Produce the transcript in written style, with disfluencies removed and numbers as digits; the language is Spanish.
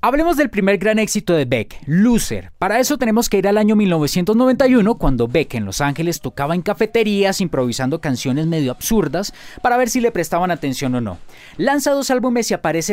Hablemos del primer gran éxito de Beck, Loser. Para eso tenemos que ir al año 1991, cuando Beck en Los Ángeles tocaba en cafeterías improvisando canciones medio absurdas para ver si le prestaban atención o no. Lanza 2 álbumes y aparece